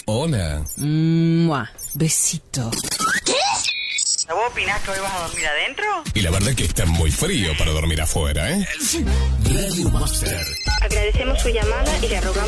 Hola. Mua. Besito. ¿Vos opinás que hoy vas a dormir adentro? Y la verdad que está muy frío para dormir afuera, ¿eh? Radio Master. Agradecemos su llamada y le rogamos